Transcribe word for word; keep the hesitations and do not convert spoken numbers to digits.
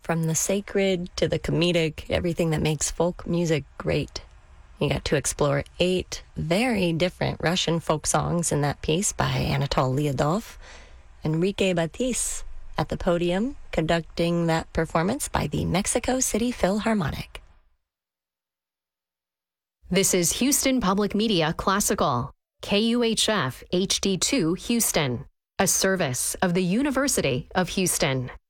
From the sacred to the comedic, everything that makes folk music great. You got to explore eight very different Russian folk songs in that piece by Anatol Lyadov. Enrique Batis at the podium conducting that performance by the Mexico City Philharmonic. This is Houston Public Media Classical, K U H F H D two Houston, a service of the University of Houston.